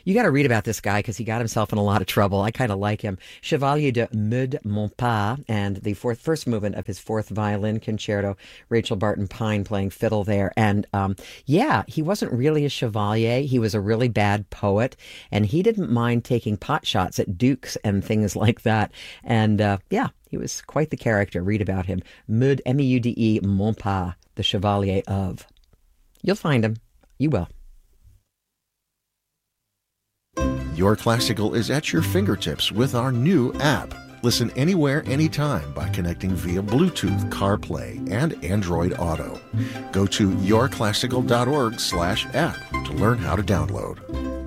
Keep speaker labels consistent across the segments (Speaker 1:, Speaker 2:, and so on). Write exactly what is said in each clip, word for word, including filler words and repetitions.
Speaker 1: You got to read about this guy because he got himself in a lot of trouble. I kind of like him. Chevalier de Meud Monpas, and the fourth, first movement of his fourth violin concerto. Rachel Barton Pine playing fiddle there. And um, yeah, he wasn't really a chevalier. He was a really bad poet, and he didn't mind taking pot shots at dukes and things like that. And uh, yeah, he was quite the character. Read about him. Meud, M E U D E, Monpas, the Chevalier of. You'll find him. You will.
Speaker 2: Your Classical is at your fingertips with our new app. Listen anywhere, anytime by connecting via Bluetooth, CarPlay, and Android Auto. Go to yourclassical.org slash app to learn how to download.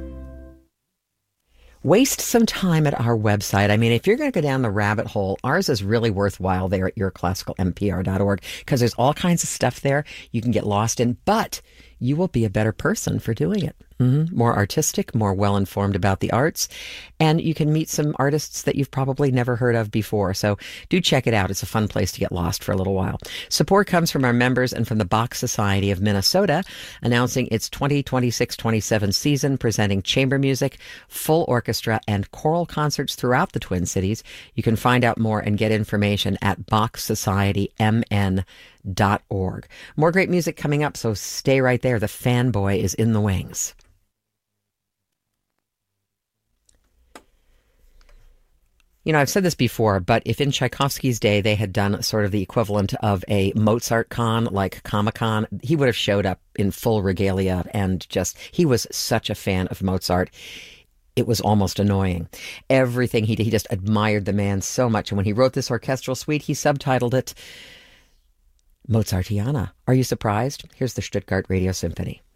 Speaker 1: Waste some time at our website. I mean, if you're going to go down the rabbit hole, ours is really worthwhile there at your classical m p r dot org because there's all kinds of stuff there you can get lost in, but you will be a better person for doing it. Mm-hmm. More artistic, more well-informed about the arts, and you can meet some artists that you've probably never heard of before. So do check it out. It's a fun place to get lost for a little while. Support comes from our members and from the Bach Society of Minnesota, announcing its twenty twenty-six twenty-seven season, presenting chamber music, full orchestra, and choral concerts throughout the Twin Cities. You can find out more and get information at bach society m n dot org. More great music coming up, so stay right there. The fanboy is in the wings. You know, I've said this before, but if in Tchaikovsky's day they had done sort of the equivalent of a Mozart con, like Comic-Con, he would have showed up in full regalia and just, he was such a fan of Mozart. It was almost annoying. Everything he did, he just admired the man so much. And when he wrote this orchestral suite, he subtitled it Mozartiana. Are you surprised? Here's the Stuttgart Radio Symphony.